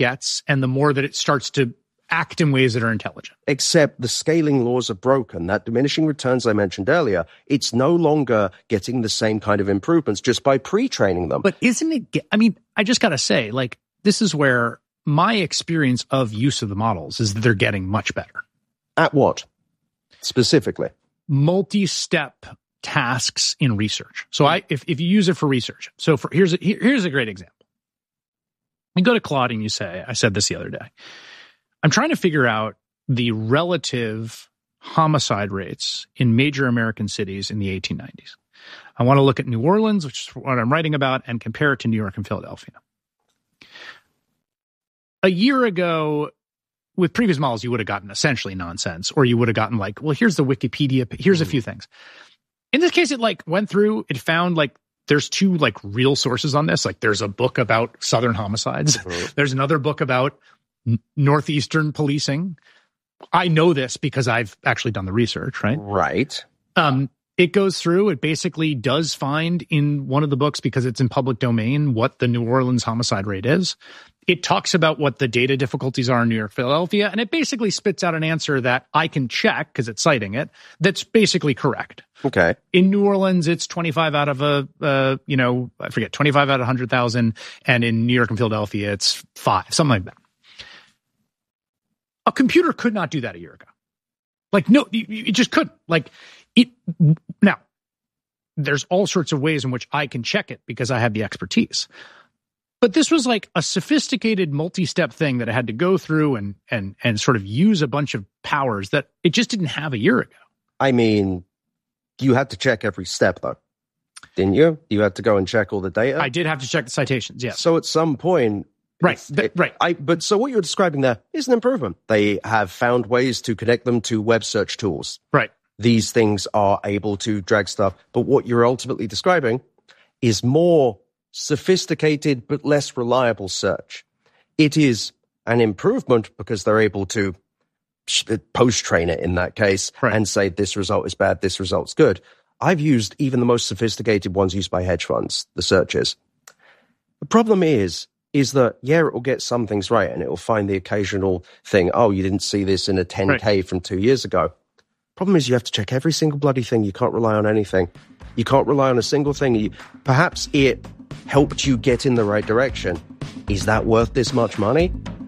gets and the more that it starts to act in ways that are intelligent. Except the scaling laws are broken. That diminishing returns I mentioned earlier, it's no longer getting the same kind of improvements just by pre-training them. But isn't it, I mean, I just got to say, like, this is where my experience of use of the models is that they're getting much better. At what? Specifically? Multi-step tasks in research. So if you use it for research, so here's a great example. You go to Claude and you say, I said this the other day, I'm trying to figure out the relative homicide rates in major American cities in the 1890s. I want to look at New Orleans, which is what I'm writing about, and compare it to New York and Philadelphia. A year ago, with previous models, you would have gotten essentially nonsense, or you would have gotten like, well, here's the Wikipedia, here's a few things. In this case, it like went through, it found like there's two like real sources on this. Like there's a book about Southern homicides. There's another book about Northeastern policing. I know this because I've actually done the research, right? Right. It goes through, it basically does find in one of the books, because it's in public domain, what the New Orleans homicide rate is. It talks about what the data difficulties are in New York, Philadelphia, and it basically spits out an answer that I can check, because it's citing it, that's basically correct. Okay. In New Orleans, it's 25 out of I forget, 25 out of 100,000, and in New York and Philadelphia, it's 5, something like that. A computer could not do that a year ago. Like, no, it just couldn't. Like, now, there's all sorts of ways in which I can check it because I have the expertise. But this was like a sophisticated multi-step thing that I had to go through and sort of use a bunch of powers that it just didn't have a year ago. I mean, you had to check every step, though, didn't you? You had to go and check all the data? I did have to check the citations, yes. So at some point... Right. But so what you're describing there is an improvement. They have found ways to connect them to web search tools. Right. These things are able to drag stuff. But what you're ultimately describing is more sophisticated but less reliable search. It is an improvement because they're able to post-train it in that case and say this result is bad, this result's good. I've used even the most sophisticated ones used by hedge funds, the searches. The problem is that, yeah, it will get some things right and it will find the occasional thing, oh, you didn't see this in a 10K from 2 years ago. Problem is you have to check every single bloody thing. You can't rely on anything. You can't rely on a single thing. Perhaps it helped you get in the right direction. Is that worth this much money?